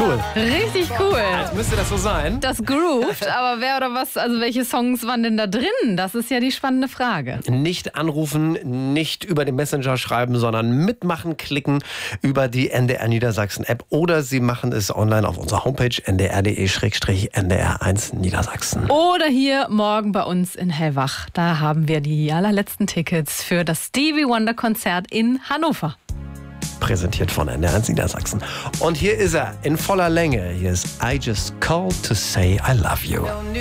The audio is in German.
cool. Richtig cool. Jetzt müsste das so sein. Das groovt, aber wer oder was, also welche Songs waren denn da drin? Das ist ja die spannende Frage. Nicht anrufen, nicht über den Messenger schreiben, sondern mitmachen, klicken über die NDR Niedersachsen App oder Sie machen es online auf unserer Homepage ndr.de/ndr1 Niedersachsen. Oder hier morgen bei uns in Hellwach. Da haben wir die allerletzten Tickets für das Stevie Wonder Konzert in Hannover. Präsentiert von NDR1 Niedersachsen. Und hier ist er in voller Länge. Hier ist I Just Called to Say I Love You.